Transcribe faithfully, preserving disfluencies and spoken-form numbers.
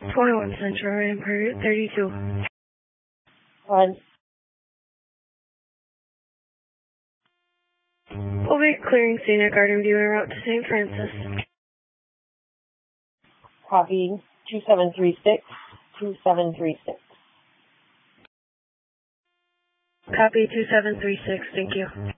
twenty-one Central, Rampart thirty-two. On. We'll be clearing scenic garden view en route to Saint Francis. Copy two seven three six, two seven three six. Copy two seven three six, thank you.